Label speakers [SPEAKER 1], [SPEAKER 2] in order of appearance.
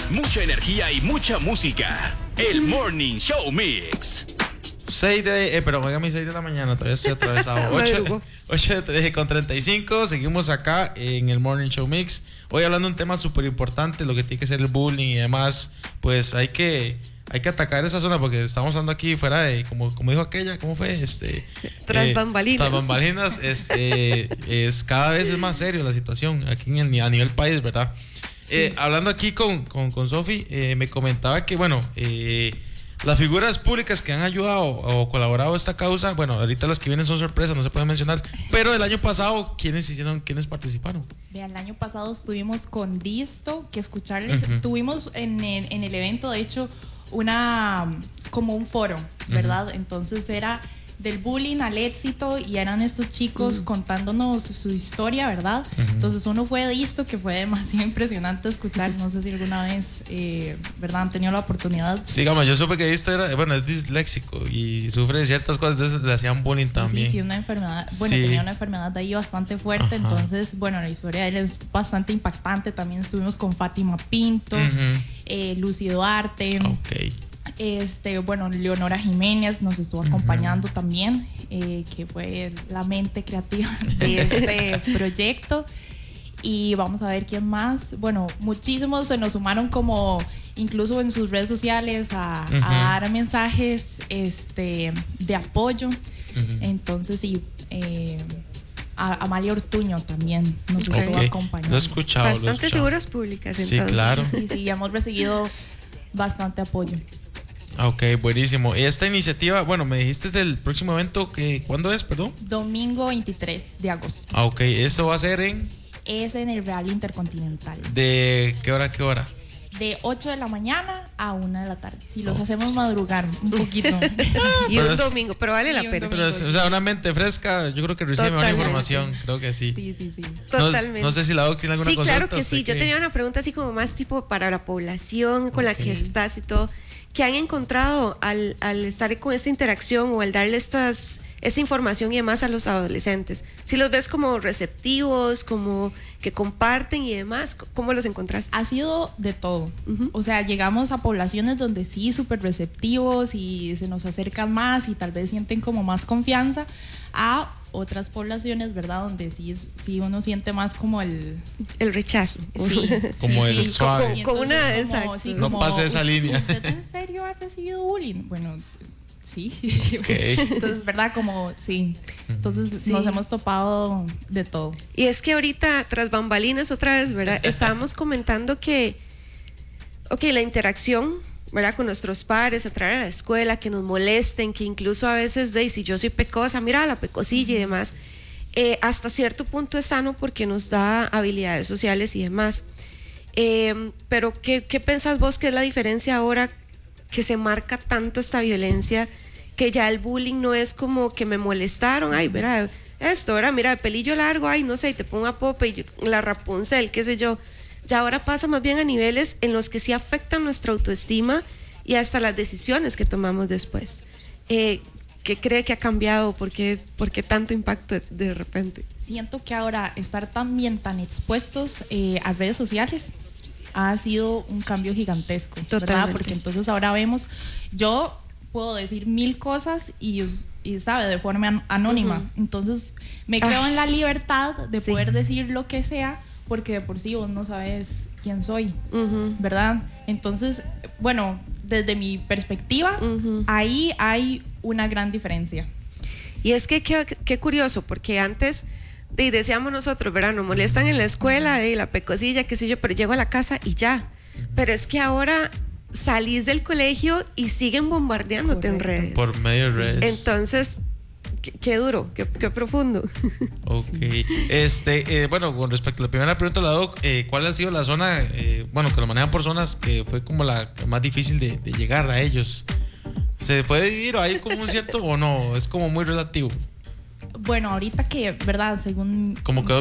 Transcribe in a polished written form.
[SPEAKER 1] mucha energía y mucha música. El Morning Show Mix.
[SPEAKER 2] 6 de la mañana, todavía estoy atravesado. 8:35, seguimos acá en el Morning Show Mix. Hoy hablando de un tema súper importante, lo que tiene que ser el bullying y demás. Pues hay que atacar esa zona porque estamos hablando aquí fuera de, como dijo aquella, ¿cómo fue?
[SPEAKER 3] Tras bambalinas.
[SPEAKER 2] Tras bambalinas, es cada vez es más serio la situación aquí a nivel país, ¿verdad? Sí. Hablando aquí con Sofi, me comentaba que, bueno, las figuras públicas que han ayudado o colaborado a esta causa, bueno, ahorita las que vienen son sorpresas, no se pueden mencionar, pero el año pasado, ¿quiénes participaron?
[SPEAKER 4] El año pasado estuvimos con Disto, que escucharles, tuvimos en el evento, de hecho, como un foro, ¿verdad? Entonces era del bullying al éxito y eran estos chicos contándonos su historia, ¿verdad? Entonces uno fue Disto, que fue demasiado impresionante escuchar. No sé si alguna vez, ¿verdad? Han tenido la oportunidad.
[SPEAKER 2] Sí, yo supe que Disto es disléxico y sufre de ciertas cosas, entonces le hacían bullying también.
[SPEAKER 4] Sí, tiene una enfermedad, tenía una enfermedad de ahí bastante fuerte. Entonces, bueno, la historia de él es bastante impactante. También estuvimos con Fátima Pinto, Lucy Duarte. Leonora Jiménez nos estuvo acompañando también, que fue la mente creativa de este proyecto. Y vamos a ver quién más. Bueno, muchísimos se nos sumaron, como incluso en sus redes sociales a dar mensajes de apoyo. Entonces, sí, Amalia Ortuño también nos estuvo acompañando.
[SPEAKER 2] Lo he escuchado.
[SPEAKER 3] Bastantes figuras públicas.
[SPEAKER 2] Sí, entonces. Claro.
[SPEAKER 4] Sí, hemos recibido bastante apoyo.
[SPEAKER 2] Ok, buenísimo. Y esta iniciativa, bueno, me dijiste del próximo evento, ¿cuándo es, perdón?
[SPEAKER 4] Domingo 23 de agosto.
[SPEAKER 2] Ok, ¿eso va a ser
[SPEAKER 4] Es en el Real Intercontinental.
[SPEAKER 2] ¿De qué hora a qué hora?
[SPEAKER 4] De 8 de la mañana a 1 de la tarde. Si los hacemos madrugar un poquito.
[SPEAKER 3] Y un domingo, pero vale la pena.
[SPEAKER 2] Pero una mente fresca, yo creo que recibe mejor información. Creo que sí.
[SPEAKER 4] Sí.
[SPEAKER 3] Totalmente.
[SPEAKER 2] No sé si la doc tiene alguna consulta.
[SPEAKER 3] Sí, claro que sí. Yo tenía una pregunta así como más tipo para la población con la que estás y todo. ¿Qué han encontrado al estar con esta interacción o al darle esta información y demás a los adolescentes? Si los ves como receptivos, como que comparten y demás, ¿cómo los encontraste?
[SPEAKER 4] Ha sido de todo. O sea, llegamos a poblaciones donde sí, súper receptivos y se nos acercan más y tal vez sienten como más confianza, a otras poblaciones, ¿verdad? Donde sí uno siente más como el
[SPEAKER 3] rechazo.
[SPEAKER 4] Sí.
[SPEAKER 2] Como el suave.
[SPEAKER 3] Como una
[SPEAKER 2] no pase esa línea.
[SPEAKER 4] ¿Usted en serio ha recibido bullying? Bueno, sí.
[SPEAKER 2] Okay.
[SPEAKER 4] Entonces, ¿verdad? Como sí. Entonces nos hemos topado de todo.
[SPEAKER 3] Y es que ahorita, tras bambalinas otra vez, ¿verdad? Estábamos comentando que la interacción, ¿verdad? Con nuestros padres, a traer a la escuela, que nos molesten, que incluso a veces si yo soy pecosa, mira la pecosilla y demás, hasta cierto punto es sano porque nos da habilidades sociales y demás. Pero ¿qué pensás vos que es la diferencia ahora que se marca tanto esta violencia, que ya el bullying no es como que me molestaron, ay, mira esto, ahora mira el pelillo largo, ay, no sé, y te pongo a Pope y la Rapunzel, qué sé yo. Ya ahora pasa más bien a niveles en los que sí afectan nuestra autoestima y hasta las decisiones que tomamos después. ¿Qué cree que ha cambiado? ¿Por qué tanto impacto de repente?
[SPEAKER 4] Siento que ahora estar también tan expuestos a redes sociales ha sido un cambio gigantesco.
[SPEAKER 3] Totalmente.
[SPEAKER 4] ¿Verdad? Porque entonces ahora vemos, yo puedo decir 1000 cosas y sabe, de forma anónima. Entonces me creo en la libertad de poder decir lo que sea, porque de por sí vos no sabes quién soy, ¿verdad? Entonces, bueno, desde mi perspectiva, ahí hay una gran diferencia.
[SPEAKER 3] Y es que qué curioso, porque antes decíamos nosotros, ¿verdad? Nos molestan en la escuela, la pecosilla, qué sé yo, pero llego a la casa y ya. Pero es que ahora salís del colegio y siguen bombardeándote en redes.
[SPEAKER 2] Por medio de redes.
[SPEAKER 3] Entonces, qué duro, qué profundo.
[SPEAKER 2] Ok. Bueno, con respecto a la primera pregunta, la doc, ¿cuál ha sido la zona, que lo manejan por zonas, que fue como la más difícil de llegar a ellos? ¿Se puede dividir o hay como un cierto o no? Es como muy relativo.
[SPEAKER 4] Bueno, ahorita que, ¿verdad? Según...
[SPEAKER 2] Como que